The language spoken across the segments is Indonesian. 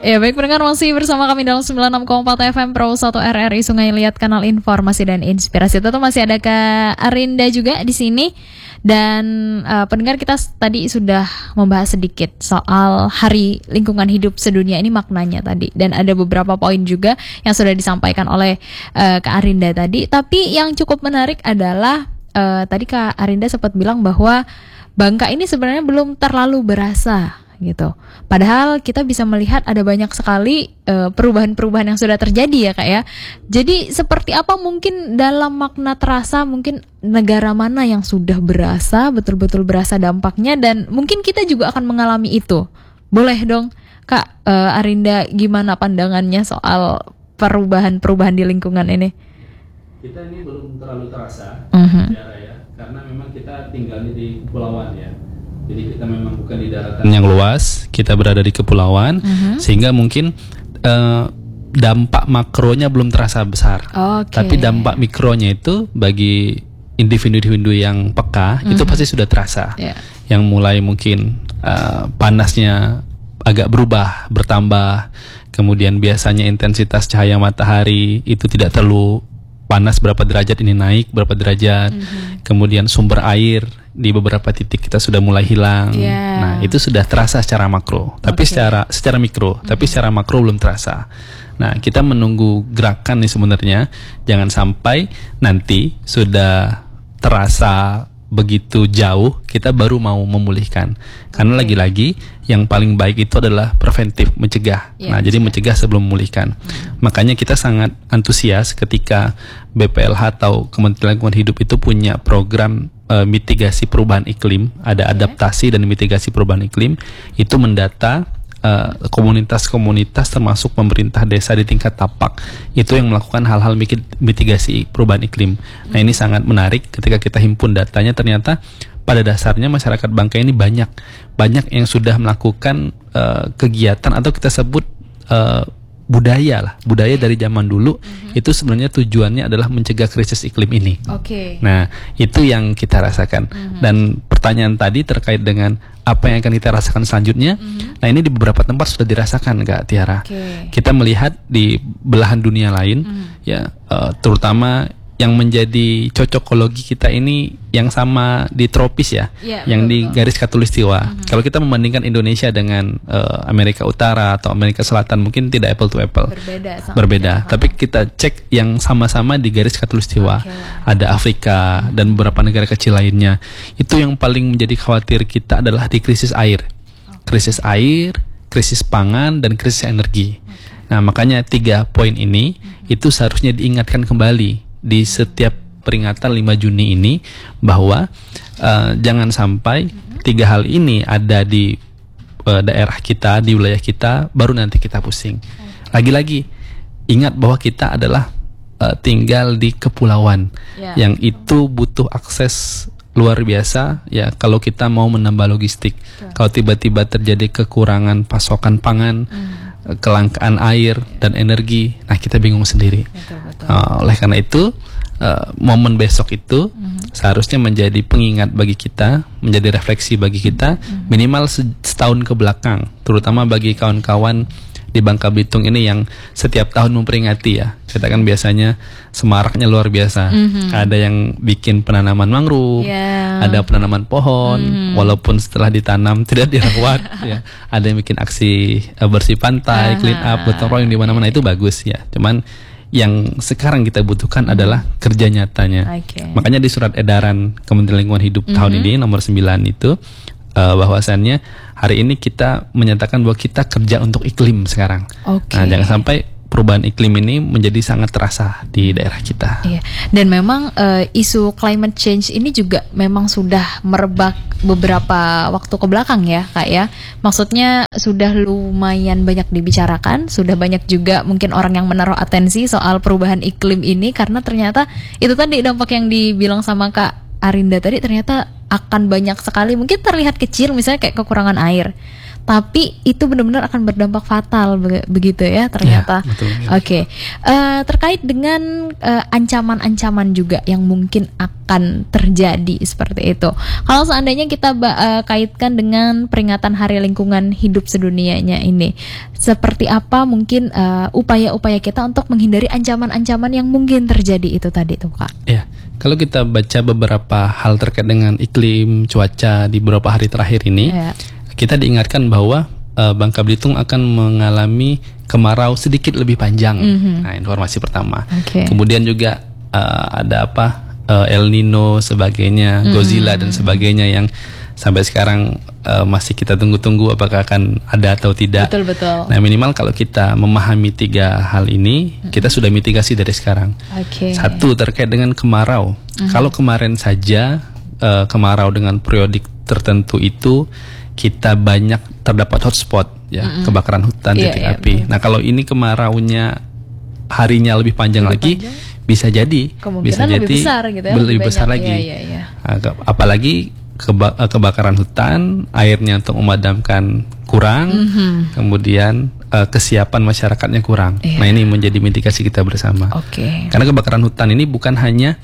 Ya baik pendengar, masih bersama kami dalam 96,4 FM Pro 1 RRI Sungai Liat, kanal informasi dan inspirasi. Tentu masih ada Kak Arinda juga di sini. Dan pendengar, kita tadi sudah membahas sedikit soal Hari Lingkungan Hidup Sedunia ini, maknanya tadi. Dan ada beberapa poin juga yang sudah disampaikan oleh Kak Arinda tadi. Tapi yang cukup menarik adalah tadi Kak Arinda sempat bilang bahwa Bangka ini sebenarnya belum terlalu berasa gitu. Padahal kita bisa melihat ada banyak sekali perubahan-perubahan yang sudah terjadi ya Kak ya. Jadi seperti apa mungkin dalam makna terasa, mungkin negara mana yang sudah berasa, betul-betul berasa dampaknya, dan mungkin kita juga akan mengalami itu. Boleh dong Kak Arinda, gimana pandangannya soal perubahan-perubahan di lingkungan ini? Kita ini belum terlalu terasa ya, karena memang kita tinggal di kepulauan ya. Jadi kita memang bukan di daratan yang luas, kita berada di kepulauan, sehingga mungkin dampak makronya belum terasa besar. Tapi dampak mikronya itu bagi individu-individu yang peka itu pasti sudah terasa. Yang mulai mungkin panasnya agak berubah, bertambah. Kemudian biasanya intensitas cahaya matahari itu tidak terlalu panas, berapa derajat ini naik berapa derajat. Kemudian sumber air di beberapa titik kita sudah mulai hilang. Nah, itu sudah terasa secara makro. Tapi secara mikro, tapi secara makro belum terasa. Nah, kita menunggu gerakan nih sebenarnya. Jangan sampai nanti sudah terasa begitu jauh kita baru mau memulihkan. Karena lagi-lagi yang paling baik itu adalah preventif, mencegah. Nah, jadi mencegah sebelum memulihkan. Makanya kita sangat antusias ketika BPLH atau Kementerian Lingkungan Hidup itu punya program mitigasi perubahan iklim, ada adaptasi dan mitigasi perubahan iklim, itu mendata komunitas-komunitas termasuk pemerintah desa di tingkat tapak itu yang melakukan hal-hal mitigasi perubahan iklim. Nah, ini sangat menarik ketika kita himpun datanya, ternyata pada dasarnya masyarakat Bangka ini banyak yang sudah melakukan kegiatan atau kita sebut budaya dari zaman dulu. Itu sebenarnya tujuannya adalah mencegah krisis iklim ini. Nah, itu yang kita rasakan. Dan pertanyaan tadi terkait dengan apa yang akan kita rasakan selanjutnya. Nah, ini di beberapa tempat sudah dirasakan Kak Tiara. Kita melihat di belahan dunia lain ya, terutama yang menjadi cocokologi kita ini yang sama di tropis ya, yang di garis khatulistiwa. Kalau kita membandingkan Indonesia dengan Amerika Utara atau Amerika Selatan, mungkin tidak apple to apple, berbeda. Tapi kita cek yang sama-sama di garis khatulistiwa, ada Afrika dan beberapa negara kecil lainnya. Itu yang paling menjadi khawatir kita adalah di krisis air, krisis pangan, dan krisis energi. Nah, makanya 3 poin ini itu seharusnya diingatkan kembali di setiap peringatan 5 Juni ini, bahwa jangan sampai 3 hal ini ada di daerah kita, di wilayah kita, baru nanti kita pusing. Lagi-lagi ingat bahwa kita adalah tinggal di kepulauan yang itu butuh akses luar biasa ya. Kalau kita mau menambah logistik, kalau tiba-tiba terjadi kekurangan pasokan pangan, kelangkaan air dan energi, nah kita bingung sendiri. Oleh karena itu momen besok itu seharusnya menjadi pengingat bagi kita, menjadi refleksi bagi kita, minimal setahun ke belakang, terutama bagi kawan-kawan di Bangka Belitung ini yang setiap tahun memperingati ya. Kita kan biasanya semaraknya luar biasa. Ada yang bikin penanaman mangrove, ada penanaman pohon, walaupun setelah ditanam tidak dirawat ya. Ada yang bikin aksi bersih pantai, clean up, gotong royong di mana-mana, itu bagus ya. Cuman yang sekarang kita butuhkan adalah kerja nyatanya. Makanya di surat edaran Kementerian Lingkungan Hidup tahun ini nomor 9 itu bahwasannya hari ini kita menyatakan bahwa kita kerja untuk iklim sekarang. Nah, jangan sampai perubahan iklim ini menjadi sangat terasa di daerah kita. Dan memang isu climate change ini juga memang sudah merebak beberapa waktu ke belakang ya Kak ya. Maksudnya sudah lumayan banyak dibicarakan, sudah banyak juga mungkin orang yang menaruh atensi soal perubahan iklim ini, karena ternyata itu tadi dampak yang dibilang sama Kak Arinda tadi, ternyata akan banyak sekali, mungkin terlihat kecil misalnya kayak kekurangan air, tapi itu benar-benar akan berdampak fatal begitu ya ternyata. Ya, betul. Oke. Terkait dengan ancaman-ancaman juga yang mungkin akan terjadi seperti itu. Kalau seandainya kita kaitkan dengan peringatan Hari Lingkungan Hidup sedunianya ini, seperti apa mungkin upaya-upaya kita untuk menghindari ancaman-ancaman yang mungkin terjadi itu tadi tuh Kak? Ya, kalau kita baca beberapa hal terkait dengan iklim, cuaca di beberapa hari terakhir ini, kita diingatkan bahwa Bangka Belitung akan mengalami kemarau sedikit lebih panjang. Nah, informasi pertama. Kemudian juga ada El Nino sebagainya, Godzilla dan sebagainya yang sampai sekarang masih kita tunggu-tunggu apakah akan ada atau tidak. Betul. Nah, minimal kalau kita memahami 3 hal ini, kita sudah mitigasi dari sekarang. Satu, terkait dengan kemarau. Kalau kemarin saja kemarau dengan periodik tertentu itu kita banyak terdapat hotspot ya, kebakaran hutan, titik api. Nah, kalau ini kemaraunya harinya lebih panjang lagi, bisa jadi lebih besar gitu ya, lebih besar lagi. Apalagi kebakaran hutan, airnya untuk memadamkan kurang, kemudian kesiapan masyarakatnya kurang. Nah, ini menjadi mitigasi kita bersama. Karena kebakaran hutan ini bukan hanya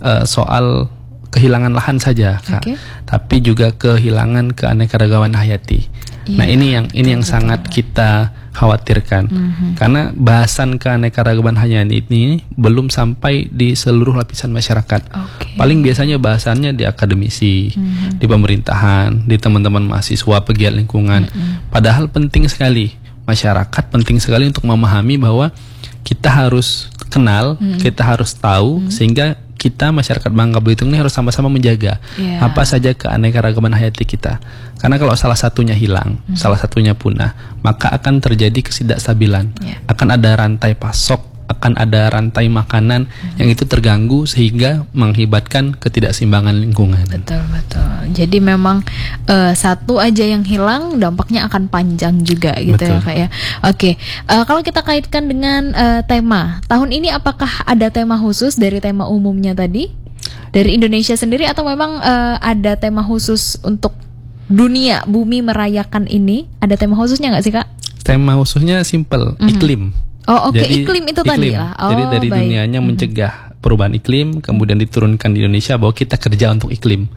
soal kehilangan lahan saja, Kak, tapi juga kehilangan keanekaragaman hayati. Nah, ini yang sangat kita khawatirkan, karena bahasan keanekaragaman hayati ini belum sampai di seluruh lapisan masyarakat. Paling biasanya bahasannya di akademisi, di pemerintahan, di teman-teman mahasiswa, pegiat lingkungan. Padahal penting sekali, masyarakat penting sekali untuk memahami bahwa kita harus kenal, kita harus tahu, sehingga kita masyarakat Bangka Belitung ini harus sama-sama menjaga apa saja keanekaragaman hayati kita. Karena kalau salah satunya hilang, salah satunya punah, maka akan terjadi ketidakstabilan. Akan ada rantai pasok, akan ada rantai makanan yang itu terganggu sehingga mengakibatkan ketidakseimbangan lingkungan. Betul. Jadi memang satu aja yang hilang dampaknya akan panjang juga gitu. Ya Kak ya. Kalau kita kaitkan dengan tema tahun ini, apakah ada tema khusus dari tema umumnya tadi dari Indonesia sendiri, atau memang ada tema khusus untuk dunia bumi merayakan ini? Ada tema khususnya nggak sih Kak? Tema khususnya simple, iklim. Jadi, iklim itu tadi lah. Jadi dari dunianya mencegah perubahan iklim, kemudian diturunkan di Indonesia bahwa kita kerja untuk iklim.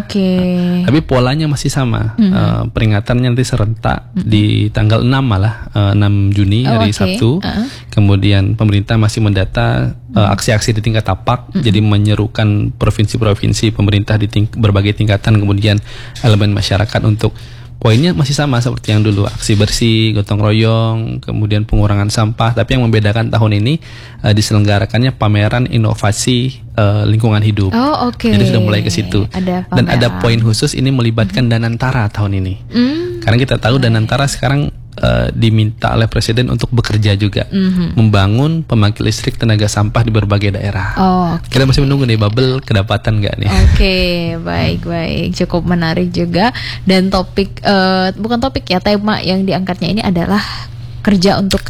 Tapi polanya masih sama. Peringatannya nanti serentak di tanggal 6 malah 6 Juni hari Sabtu. Kemudian pemerintah masih mendata aksi-aksi di tingkat tapak, jadi menyerukan provinsi-provinsi, pemerintah di berbagai tingkatan, kemudian elemen masyarakat untuk poinnya masih sama seperti yang dulu, aksi bersih, gotong royong, kemudian pengurangan sampah. Tapi yang membedakan tahun ini diselenggarakannya pameran inovasi lingkungan hidup. Jadi sudah mulai ke situ. Dan ada poin khusus, ini melibatkan Danantara tahun ini. Karena kita tahu Danantara sekarang diminta oleh Presiden untuk bekerja juga, membangun pembangkit listrik tenaga sampah di berbagai daerah. Kita masih menunggu nih bubble kedapatan nggak nih? Baik, cukup menarik juga. Dan topik bukan topik ya, tema yang diangkatnya ini adalah bekerja untuk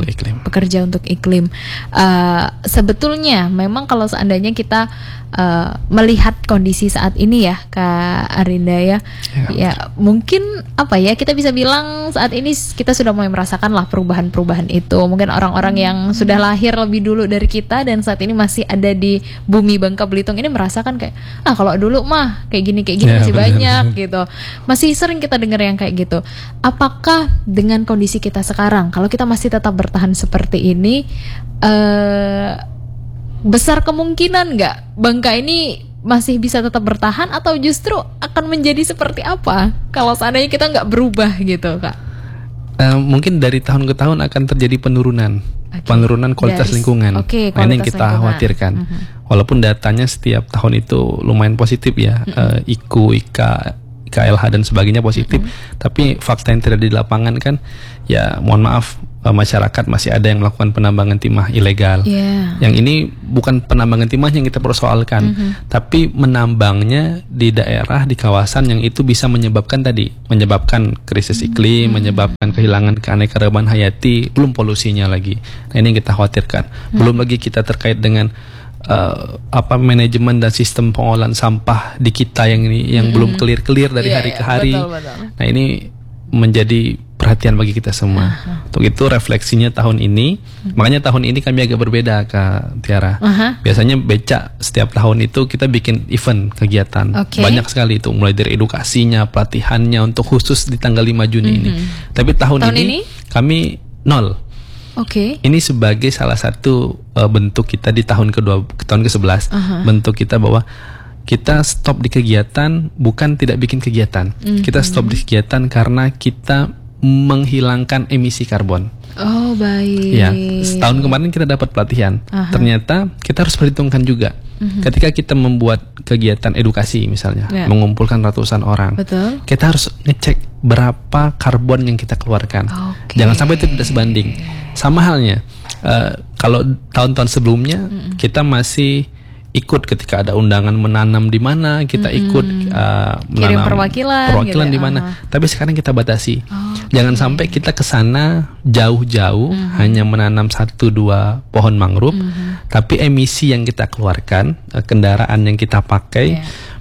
iklim. Sebetulnya memang kalau seandainya kita melihat kondisi saat ini ya Kak Arinda ya mungkin kita bisa bilang saat ini kita sudah mulai merasakan lah perubahan-perubahan itu. Mungkin orang-orang yang sudah lahir lebih dulu dari kita dan saat ini masih ada di bumi Bangka Belitung ini merasakan kayak kalau dulu mah kayak gini masih banyak gitu. Masih sering kita dengar yang kayak gitu. Apakah dengan kondisi kita sekarang, kalau kita masih tetap bertahan seperti ini, besar kemungkinan nggak Bangka ini masih bisa tetap bertahan, atau justru akan menjadi seperti apa kalau seandainya kita nggak berubah gitu Kak? Mungkin dari tahun ke tahun akan terjadi penurunan kualitas lingkungan. Nah, ini yang kita khawatirkan. Walaupun datanya setiap tahun itu lumayan positif ya, IKU, IKLH dan sebagainya positif, tapi fakta yang terjadi di lapangan kan ya mohon maaf, masyarakat masih ada yang melakukan penambangan timah ilegal. Yang ini bukan penambangan timah yang kita persoalkan, tapi menambangnya di daerah, di kawasan yang itu bisa menyebabkan krisis iklim, menyebabkan kehilangan keanekaragaman hayati, belum polusinya lagi. Nah, ini yang kita khawatirkan. Belum lagi kita terkait dengan manajemen dan sistem pengolahan sampah di kita yang belum clear dari hari ke hari. Nah, ini menjadi perhatian bagi kita semua. Untuk itu refleksinya tahun ini, makanya tahun ini kami agak berbeda Kak Tiara. Biasanya becak setiap tahun itu kita bikin event kegiatan. Banyak sekali itu, mulai dari edukasinya, pelatihannya untuk khusus di tanggal 5 Juni ini. Tapi tahun ini kami nol. Ini sebagai salah satu bentuk kita di tahun ke-11, bentuk kita bahwa kita stop di kegiatan bukan tidak bikin kegiatan. Kita stop di kegiatan karena kita menghilangkan emisi karbon. Oh, baik. Ya, setahun kemarin kita dapat pelatihan. Ternyata kita harus perhitungkan juga. Ketika kita membuat kegiatan edukasi misalnya, mengumpulkan ratusan orang, kita harus ngecek berapa karbon yang kita keluarkan. Jangan sampai itu tidak sebanding. Sama halnya, kalau tahun-tahun sebelumnya kita masih ikut ketika ada undangan menanam di mana, kita ikut kirim perwakilan gitu, di mana. Tapi sekarang kita batasi. Jangan sampai kita ke sana jauh-jauh hanya menanam 1-2 pohon mangrove, tapi emisi yang kita keluarkan, kendaraan yang kita pakai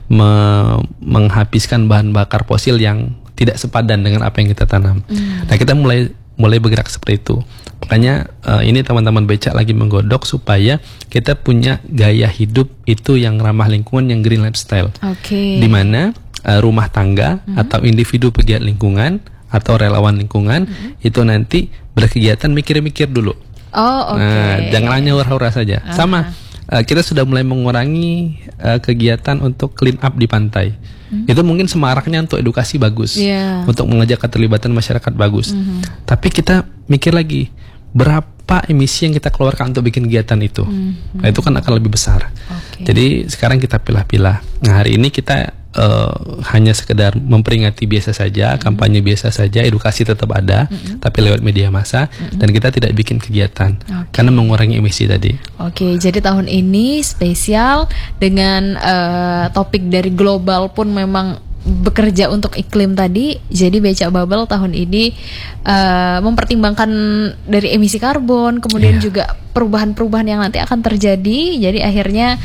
menghabiskan bahan bakar fosil yang tidak sepadan dengan apa yang kita tanam. Nah, kita mulai bergerak seperti itu. Makanya ini teman-teman becak lagi menggodok supaya kita punya gaya hidup itu yang ramah lingkungan, yang green lifestyle. Di mana rumah tangga atau individu pegiat lingkungan atau relawan lingkungan itu nanti berkegiatan mikir-mikir dulu. Nah, jangan hanya hura-hura saja. Sama, kita sudah mulai mengurangi kegiatan untuk clean up di pantai. Itu mungkin semaraknya untuk edukasi bagus, untuk mengajak keterlibatan masyarakat bagus. Tapi kita mikir lagi, berapa emisi yang kita keluarkan untuk bikin kegiatan itu. Nah, itu kan akan lebih besar. Jadi sekarang kita pilah-pilah. Nah, hari ini kita hanya sekedar memperingati biasa saja, kampanye biasa saja, edukasi tetap ada, tapi lewat media massa, dan kita tidak bikin kegiatan karena mengurangi emisi tadi. Jadi tahun ini spesial dengan topik dari global pun memang bekerja untuk iklim tadi. Jadi Becak Bubble tahun ini mempertimbangkan dari emisi karbon, kemudian juga perubahan-perubahan yang nanti akan terjadi. Jadi akhirnya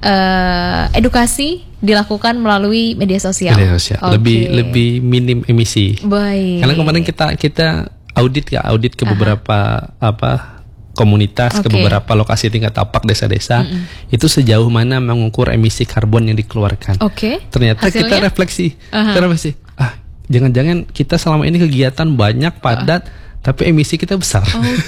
edukasi dilakukan melalui media sosial. Lebih minim emisi. Baik. Karena kemarin kita audit ke beberapa komunitas, ke beberapa lokasi tingkat tapak desa-desa, itu sejauh mana mengukur emisi karbon yang dikeluarkan. Ternyata hasilnya? Kita refleksi, jangan-jangan kita selama ini kegiatan banyak, padat, tapi emisi kita besar.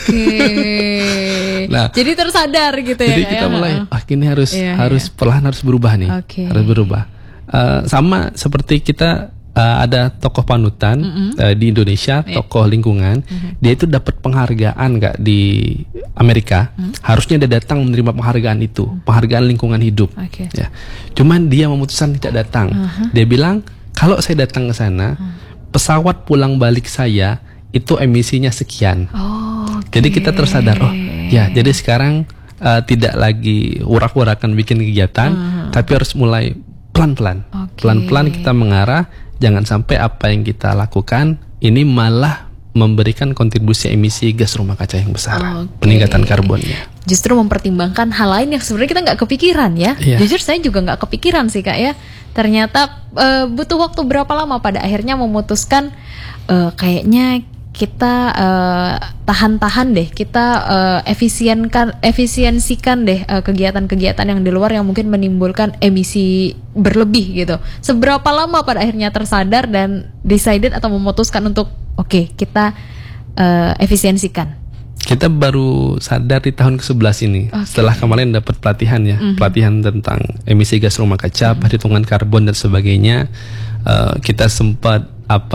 Nah, jadi tersadar gitu ya. Jadi kita mulai, ini harus perlahan harus berubah nih, harus berubah. Sama seperti kita ada tokoh panutan di Indonesia, tokoh lingkungan, dia itu dapat penghargaan nggak di Amerika, harusnya dia datang menerima penghargaan itu, penghargaan lingkungan hidup. Ya, cuman dia memutuskan tidak datang. Dia bilang, kalau saya datang ke sana, pesawat pulang balik saya itu emisinya sekian. Jadi kita tersadar, jadi sekarang tidak lagi urak-urakan bikin kegiatan, tapi harus mulai pelan-pelan. Pelan-pelan kita mengarah. Jangan sampai apa yang kita lakukan ini malah memberikan kontribusi emisi gas rumah kaca yang besar, peningkatan karbonnya. Justru mempertimbangkan hal lain yang sebenarnya kita nggak kepikiran ya. Jujur saya juga nggak kepikiran sih Kak ya. Ternyata butuh waktu berapa lama pada akhirnya memutuskan kayaknya kita tahan-tahan deh, kita efisiensikan deh kegiatan-kegiatan yang di luar yang mungkin menimbulkan emisi berlebih gitu. Seberapa lama pada akhirnya tersadar dan decided atau memutuskan untuk kita efisiensikan? Kita baru sadar di tahun ke-11 ini, setelah kemarin dapat pelatihan ya, pelatihan tentang emisi gas rumah kaca, perhitungan karbon dan sebagainya. Kita sempat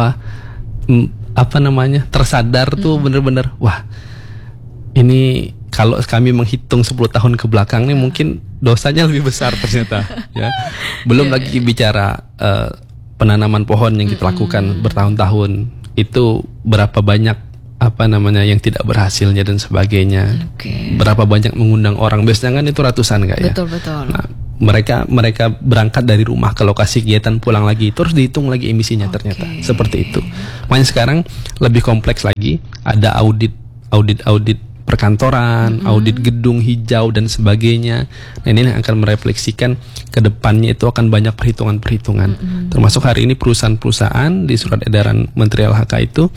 tersadar tuh bener-bener, wah ini kalau kami menghitung 10 tahun ke belakang nih mungkin dosanya lebih besar ternyata ya. Belum lagi bicara penanaman pohon yang kita lakukan bertahun-tahun, itu berapa banyak yang tidak berhasilnya dan sebagainya. Berapa banyak mengundang orang, biasanya kan itu ratusan Kak ya. Betul. Nah, mereka berangkat dari rumah ke lokasi kegiatan, pulang lagi, terus dihitung lagi emisinya ternyata seperti itu. Makanya sekarang lebih kompleks lagi, ada audit perkantoran, audit gedung hijau dan sebagainya. Nah, ini yang akan merefleksikan ke depannya itu akan banyak perhitungan-perhitungan. Termasuk hari ini perusahaan-perusahaan di surat edaran Menteri LHK itu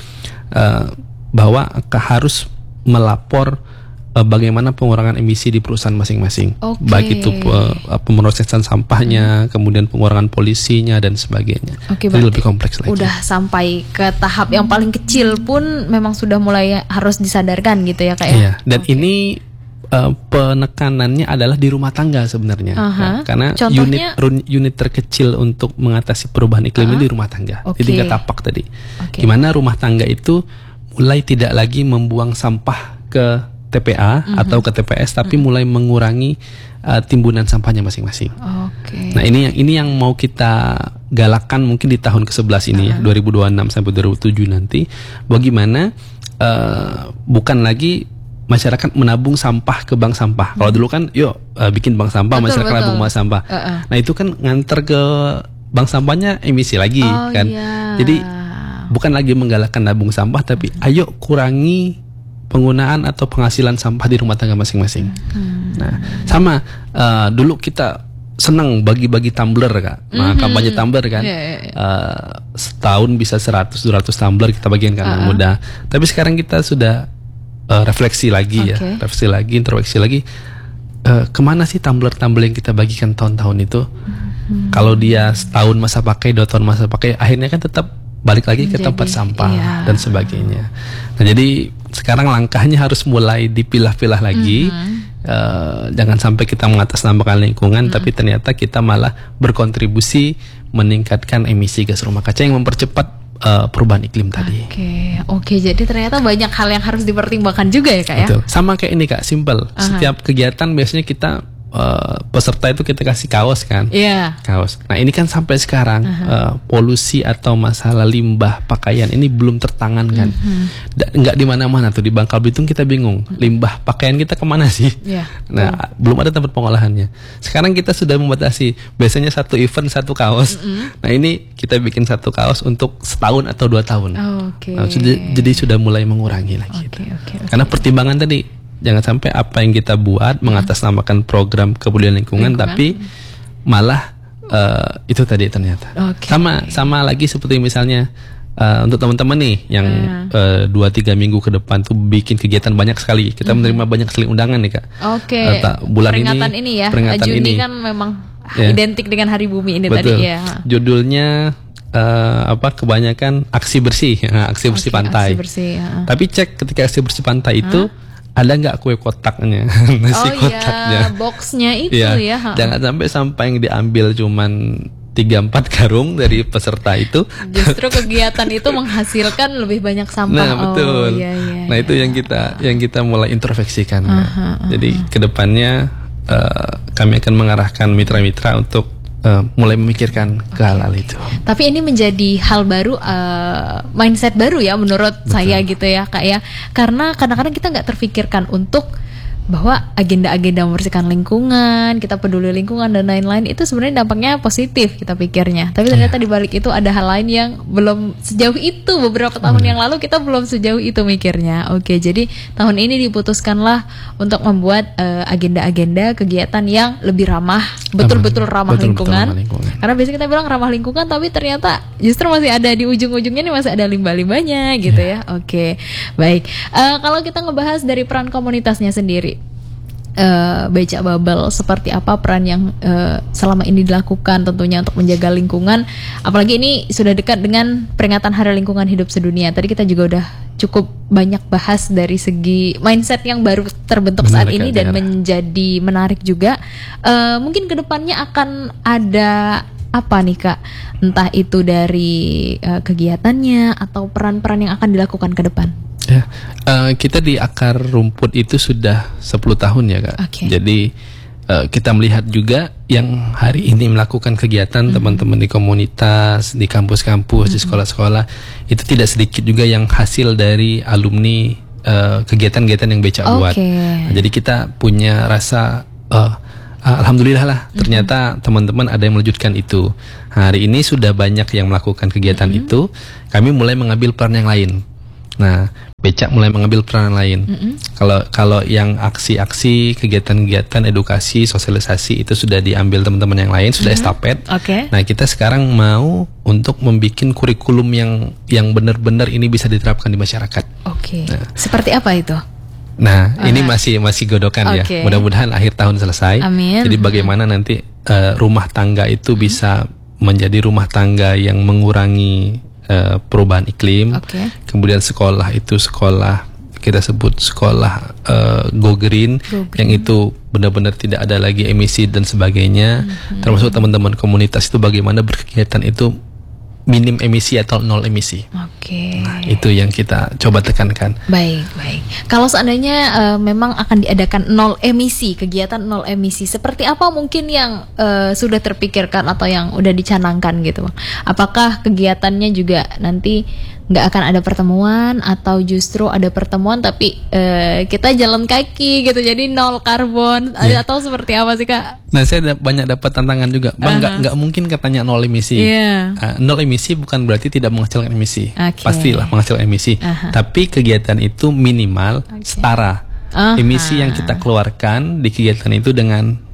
bahwa harus melapor bagaimana pengurangan emisi di perusahaan masing-masing, baik itu pemrosesan sampahnya, kemudian pengurangan polusinya dan sebagainya. Jadi lebih kompleks lagi. Udah sampai ke tahap yang paling kecil pun memang sudah mulai harus disadarkan gitu ya Kak ya. Iya, dan ini penekanannya adalah di rumah tangga sebenarnya, karena unit terkecil untuk mengatasi perubahan iklim ini di rumah tangga, di tingkat tapak tadi. Gimana rumah tangga itu mulai tidak lagi membuang sampah ke TPA atau ke TPS, tapi mulai mengurangi timbunan sampahnya masing-masing. Nah, ini yang mau kita galakan mungkin di tahun ke-11 ini ya, 2026 sampai 2007 nanti. Bagaimana bukan lagi masyarakat menabung sampah ke bank sampah. Kalau dulu kan bikin bank sampah, masyarakat nabung bank sampah. Nah, itu kan nganter ke bank sampahnya emisi lagi kan. Jadi bukan lagi menggalakkan nabung sampah, tapi ayo kurangi penggunaan atau penghasilan sampah di rumah tangga masing-masing. Nah, sama dulu kita senang bagi-bagi tumbler Kak. Nah, kampanye tumbler kan. Setahun bisa 100-200 tumbler kita bagikan ke anak muda. Tapi sekarang kita sudah refleksi lagi introspeksi lagi. Kemana sih tumbler-tumbler yang kita bagikan tahun-tahun itu? Kalau dia setahun masa pakai, 2 tahun masa pakai, akhirnya kan tetap balik lagi ke tempat sampah dan sebagainya. Nah, jadi sekarang langkahnya harus mulai dipilah-pilah lagi. Jangan sampai kita mengatasnamakan lingkungan, tapi ternyata kita malah berkontribusi meningkatkan emisi gas rumah kaca yang mempercepat perubahan iklim tadi. Oke, jadi ternyata banyak hal yang harus dipertimbangkan juga ya Kak ya. Betul. Sama kayak ini Kak, simple. Setiap kegiatan biasanya kita peserta itu kita kasih kaos kan, kaos. Nah, ini kan sampai sekarang polusi atau masalah limbah pakaian ini belum tertangankan. Nggak di mana-mana tuh, di Bangka Belitung kita bingung limbah pakaian kita kemana sih? Nah, belum ada tempat pengolahannya. Sekarang kita sudah membatasi, biasanya satu event satu kaos. Nah, ini kita bikin satu kaos untuk setahun atau 2 tahun. Nah, jadi sudah mulai mengurangi lagi. Karena pertimbangan tadi, jangan sampai apa yang kita buat mengatasnamakan program kepedulian lingkungan, tapi malah itu tadi ternyata. Sama lagi seperti misalnya untuk teman-teman nih yang 2-3 minggu ke depan tuh bikin kegiatan banyak sekali. Kita menerima banyak sekali undangan nih Kak. Bulan peringatan ini ya. Peringatan Juni kan memang identik dengan Hari Bumi ini. Betul. Tadi ya. Judulnya kebanyakan aksi bersih, aksi bersih pantai. Tapi cek ketika aksi bersih pantai itu ada nggak kue kotaknya, nasi kotaknya, boxnya itu ya. Jangan sampai yang diambil cuman 3-4 karung dari peserta itu. Justru kegiatan itu menghasilkan lebih banyak sampah. Nah, betul. Nah, itu yang kita mulai introspeksikan. Jadi kedepannya kami akan mengarahkan mitra-mitra untuk mulai memikirkan ke hal-hal itu. Tapi ini menjadi hal baru, mindset baru ya menurut saya gitu ya Kak ya. Karena kadang-kadang kita nggak terfikirkan untuk bahwa agenda-agenda membersihkan lingkungan, kita peduli lingkungan dan lain-lain itu sebenarnya dampaknya positif kita pikirnya. Tapi ternyata di balik itu ada hal lain yang belum sejauh itu. Beberapa tahun yang lalu kita belum sejauh itu mikirnya. Jadi tahun ini diputuskanlah untuk membuat agenda-agenda kegiatan yang lebih ramah, betul-betul ramah lingkungan. Karena biasanya kita bilang ramah lingkungan, tapi ternyata justru masih ada di ujung-ujungnya nih, masih ada limbah-limbahnya gitu ya. Baik. Kalau kita ngebahas dari peran komunitasnya sendiri, Becak Babel, seperti apa peran yang selama ini dilakukan tentunya untuk menjaga lingkungan, apalagi ini sudah dekat dengan peringatan Hari Lingkungan Hidup Sedunia. Tadi kita juga udah cukup banyak bahas dari segi mindset yang baru terbentuk saat ini dan menjadi menarik juga. Mungkin kedepannya akan ada apa nih Kak, entah itu dari kegiatannya atau peran-peran yang akan dilakukan ke depan? Kita di Akar Rumput itu sudah 10 tahun ya Kak. Jadi kita melihat juga yang hari ini melakukan kegiatan teman-teman di komunitas, di kampus-kampus, di sekolah-sekolah, itu tidak sedikit juga yang hasil dari alumni kegiatan-kegiatan yang Becak buat. Nah, jadi kita punya rasa alhamdulillah lah, ternyata teman-teman ada yang melanjutkan itu. Hari ini sudah banyak yang melakukan kegiatan itu, kami mulai mengambil peran yang lain. Nah, becak mulai mengambil peranan lain. Kalau yang aksi-aksi, kegiatan-kegiatan edukasi, sosialisasi itu sudah diambil teman-teman yang lain, sudah estafet. Nah, kita sekarang mau untuk membuat kurikulum yang benar-benar ini bisa diterapkan di masyarakat. Nah, seperti apa itu? Nah, ini masih godokan ya. Mudah-mudahan akhir tahun selesai. Amin. Jadi bagaimana nanti rumah tangga itu bisa menjadi rumah tangga yang mengurangi perubahan iklim. Kemudian sekolah itu kita sebut sekolah go green, yang itu benar-benar tidak ada lagi emisi dan sebagainya. Termasuk teman-teman komunitas itu bagaimana berkegiatan itu minim emisi atau nol emisi. Nah, itu yang kita coba tekankan. Baik. Kalau seandainya memang akan diadakan nol emisi, kegiatan nol emisi, seperti apa mungkin yang sudah terpikirkan atau yang udah dicanangkan gitu, Bang? Apakah kegiatannya juga nanti nggak akan ada pertemuan atau justru ada pertemuan tapi kita jalan kaki gitu, jadi nol karbon atau seperti apa sih, Kak? Nah, saya banyak dapat tantangan juga, Bang. Nggak mungkin katanya nol emisi. Nol emisi bukan berarti tidak menghasilkan emisi. Pastilah menghasilkan emisi. Tapi kegiatan itu minimal setara. Emisi yang kita keluarkan di kegiatan itu dengan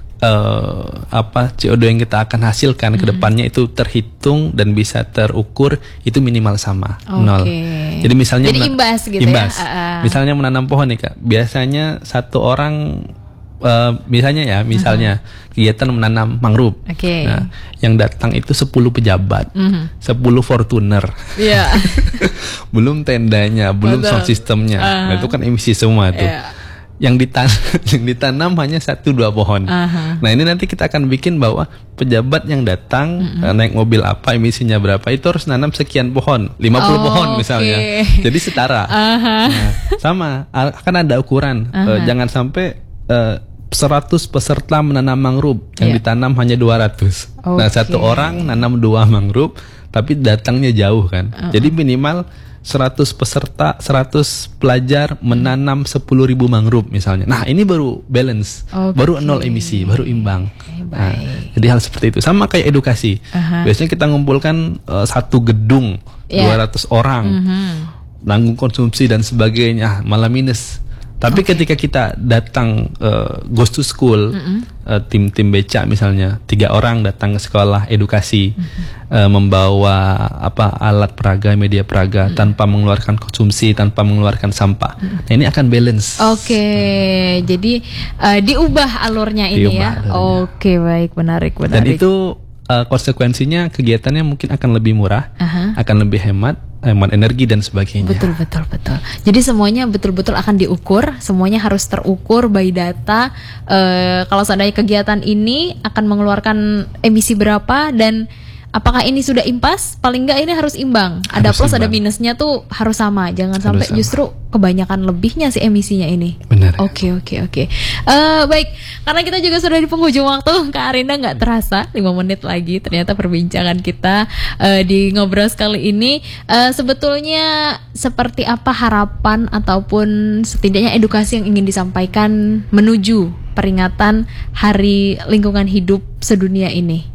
CO2 yang kita akan hasilkan ke depannya itu terhitung dan bisa terukur, itu minimal sama, nol. Jadi misalnya imbas gitu imbas. ya. Misalnya menanam pohon nih, Kak. Biasanya satu orang misalnya kegiatan menanam mangrove. Nah, yang datang itu 10 pejabat, 10 Fortuner. Belum tendanya, belum sound systemnya. Nah, itu kan emisi semua tuh. Yang ditanam hanya 1-2 pohon. Nah, ini nanti kita akan bikin bahwa pejabat yang datang naik mobil apa, emisinya berapa, itu harus nanam sekian pohon, 50 pohon misalnya. Jadi setara. Nah, sama, akan ada ukuran. Jangan sampai 100 peserta menanam mangrove, yang ditanam hanya 200. Nah, satu orang nanam 2 mangrove, tapi datangnya jauh kan. Jadi minimal 100 peserta, 100 pelajar menanam 10.000 mangrove misalnya. Nah, ini baru balance, baru nol emisi, baru imbang. Nah, jadi hal seperti itu. Sama kayak edukasi. Biasanya kita ngumpulkan satu gedung 200 orang, nanggung konsumsi dan sebagainya, malah minus. Tapi ketika kita datang goes to school, tim becak misalnya, 3 orang datang ke sekolah edukasi, membawa alat peraga, media peraga, tanpa mengeluarkan konsumsi, tanpa mengeluarkan sampah. Nah, ini akan balance. Jadi diubah alurnya ini ya. Baik, menarik. Dan itu konsekuensinya kegiatannya mungkin akan lebih murah, akan lebih hemat energi dan sebagainya. Betul. Jadi semuanya betul-betul akan diukur, semuanya harus terukur by data. Kalau seandainya kegiatan ini akan mengeluarkan emisi berapa dan apakah ini sudah impas, paling enggak ini harus imbang. Ada plus ada minusnya tuh harus sama. Jangan sampai justru kebanyakan lebihnya si emisinya ini. Benar. Oke. Baik, karena kita juga sudah di penghujung waktu, Kak Arinda, nggak terasa 5 menit lagi ternyata perbincangan kita di ngobrol kali ini. Sebetulnya seperti apa harapan ataupun setidaknya edukasi yang ingin disampaikan menuju peringatan Hari Lingkungan Hidup Sedunia ini?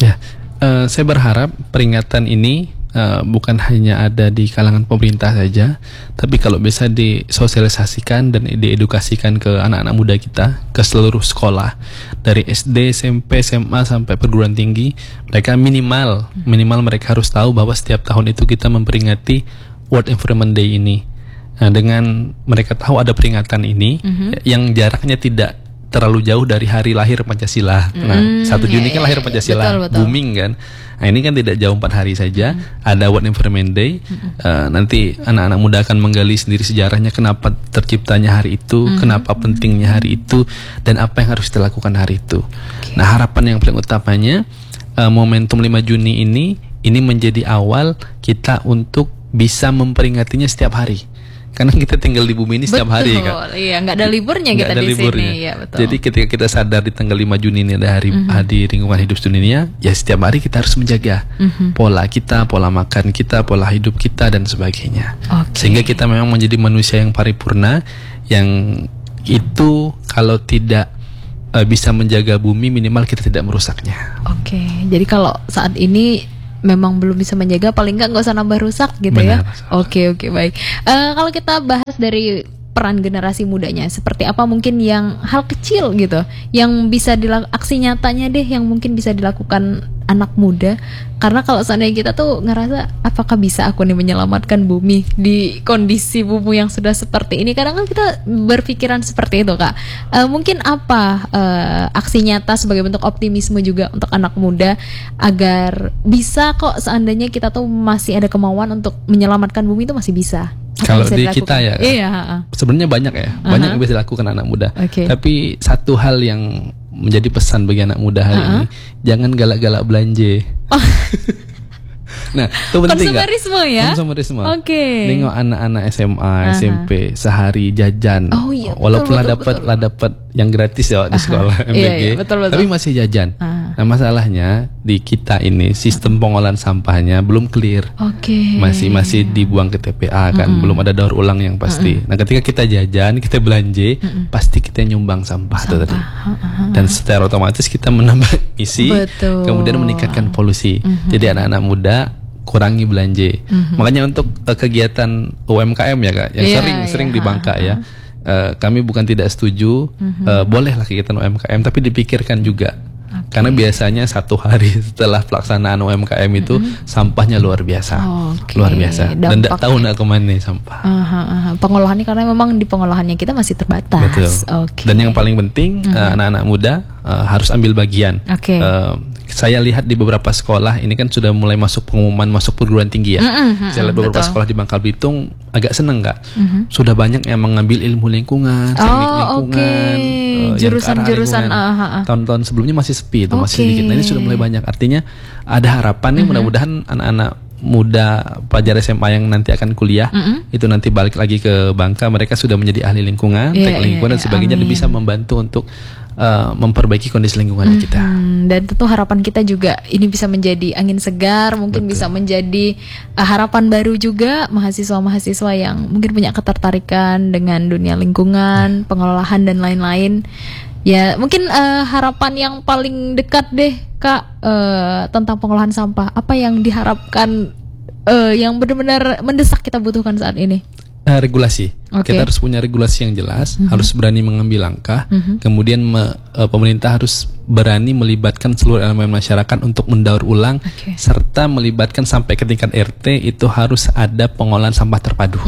Saya berharap peringatan ini bukan hanya ada di kalangan pemerintah saja, tapi kalau bisa disosialisasikan dan diedukasikan ke anak-anak muda kita, ke seluruh sekolah, dari SD, SMP, SMA sampai perguruan tinggi, mereka minimal mereka harus tahu bahwa setiap tahun itu kita memperingati World Environment Day ini. Nah, dengan mereka tahu ada peringatan ini, yang jaraknya tidak terlalu jauh dari hari lahir Pancasila. Nah, 1 Juni kan lahir Pancasila, betul. booming kan. Nah, ini kan tidak jauh 4 hari saja. Ada World Environment Day. Nanti anak-anak muda akan menggali sendiri sejarahnya, kenapa terciptanya hari itu, kenapa pentingnya hari itu, dan apa yang harus dilakukan hari itu. Nah, harapan yang paling utamanya, momentum 5 Juni ini menjadi awal kita untuk bisa memperingatinya setiap hari. Karena kita tinggal di bumi ini setiap hari, Kak. Iya, nggak ada liburnya kita di sini. Iya, betul. Jadi ketika kita sadar di tanggal 5 Juni ini ada hari lingkungan hidup sedunia, ya setiap hari kita harus menjaga pola kita, pola makan kita, pola hidup kita dan sebagainya. Sehingga kita memang menjadi manusia yang paripurna, yang itu kalau tidak bisa menjaga bumi, minimal kita tidak merusaknya. Jadi kalau saat ini memang belum bisa menjaga, paling nggak usah nambah rusak gitu. Benar, ya. Oke, baik. Kalau kita bahas dari peran generasi mudanya, seperti apa mungkin yang hal kecil gitu yang bisa aksi nyatanya deh yang mungkin bisa dilakukan anak muda, karena kalau seandainya kita tuh ngerasa apakah bisa aku nih menyelamatkan bumi di kondisi bumi yang sudah seperti ini, kadang kan kita berpikiran seperti itu Kak. Mungkin apa aksi nyata sebagai bentuk optimisme juga untuk anak muda agar bisa kok seandainya kita tuh masih ada kemauan untuk menyelamatkan bumi itu masih bisa. Kalau di kita ya, iya, sebenarnya banyak ya, banyak yang bisa dilakukan anak muda. Tapi satu hal yang menjadi pesan bagi anak muda hari ini, jangan galak-galak belanja. Nah, itu penting nggak? Konsumerisme ya. Konsumerisme. Oke. Nengok anak-anak SMA, SMP sehari jajan. Oh iya. Walaupun lah dapat yang gratis ya di sekolah MBG, iya, betul. tapi masih jajan. Nah, masalahnya di kita ini sistem pengolahan sampahnya belum clear. Oke. Masih dibuang ke TPA kan, belum ada daur ulang yang pasti. Nah, ketika kita jajan, kita belanja, pasti kita nyumbang sampah. Tuh tadi. Dan secara otomatis kita menambah emisi, kemudian meningkatkan polusi. Jadi anak-anak muda kurangi belanja. Makanya untuk kegiatan UMKM ya Kak, yang sering di Bangka ya, kami bukan tidak setuju, bolehlah kegiatan UMKM, tapi dipikirkan juga. Karena biasanya satu hari setelah pelaksanaan UMKM itu sampahnya luar biasa, luar biasa. Dan tidak tahu nak kemana sampah. Pengolahannya karena memang di pengolahannya kita masih terbatas. Betul. Dan yang paling penting anak-anak muda harus ambil bagian. Saya lihat di beberapa sekolah ini kan sudah mulai masuk pengumuman masuk perguruan tinggi ya. Saya lihat beberapa sekolah di Bangka Belitung agak seneng Kak. Sudah banyak yang mengambil ilmu lingkungan, teknik lingkungan, jurusan-jurusan. Tahun-tahun sebelumnya masih sepi itu, masih sedikit. Nah, ini sudah mulai banyak. Artinya ada harapan nih, mudah-mudahan anak-anak muda pelajar SMA yang nanti akan kuliah itu nanti balik lagi ke Bangka, mereka sudah menjadi ahli lingkungan, teknik lingkungan dan sebagainya, dan bisa membantu untuk memperbaiki kondisi lingkungan kita. Dan tentu harapan kita juga ini bisa menjadi angin segar, mungkin bisa menjadi harapan baru juga mahasiswa-mahasiswa yang mungkin punya ketertarikan dengan dunia lingkungan, pengelolaan dan lain-lain. Ya, mungkin harapan yang paling dekat deh Kak tentang pengolahan sampah. Apa yang diharapkan yang benar-benar mendesak kita butuhkan saat ini? Regulasi. Kita harus punya regulasi yang jelas, harus berani mengambil langkah. Kemudian pemerintah harus berani melibatkan seluruh elemen masyarakat untuk mendaur ulang, serta melibatkan sampai ke tingkat RT itu harus ada pengolahan sampah terpadu.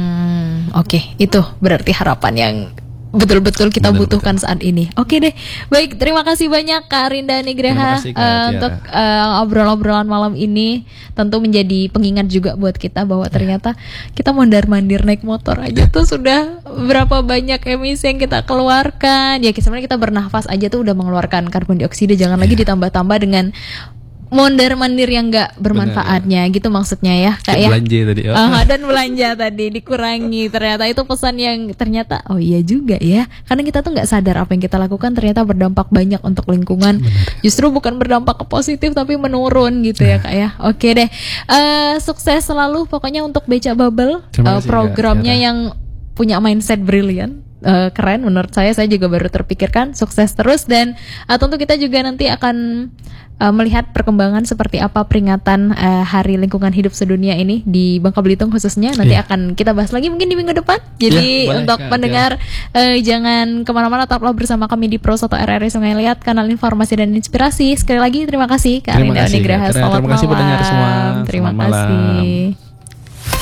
Itu berarti harapan yang betul-betul kita butuhkan saat ini. Oke deh, baik, terima kasih banyak Kak Arinda Nigraha untuk obrolan-obrolan malam ini. Tentu menjadi pengingat juga buat kita bahwa ternyata kita mondar-mandir naik motor aja tuh sudah berapa banyak emisi yang kita keluarkan. Ya sebenarnya kita bernafas aja tuh udah mengeluarkan karbon dioksida, jangan lagi ditambah-tambah dengan mondar-mandir yang nggak bermanfaatnya gitu maksudnya ya Kak ya. Belanja tadi. Dan belanja tadi dikurangi. Ternyata itu pesan yang ternyata iya juga ya. Karena kita tuh nggak sadar apa yang kita lakukan ternyata berdampak banyak untuk lingkungan. Justru bukan berdampak ke positif tapi menurun gitu ya Kak ya. Oke deh. Sukses selalu pokoknya untuk Beca Bubble, programnya yang punya mindset brilian. Keren menurut saya juga baru terpikirkan. Sukses terus dan tentu kita juga nanti akan melihat perkembangan seperti apa peringatan Hari Lingkungan Hidup Sedunia ini di Bangka Belitung khususnya. Nanti akan kita bahas lagi mungkin di minggu depan. Jadi untuk pendengar jangan kemana-mana, tetaplah bersama kami di Pro 1 RRI Sungai Liat, kanal informasi dan inspirasi. Sekali lagi terima kasih Kak Arinda Nigraha. Selamat malam. Terima kasih pendengar semua. Terima kasih.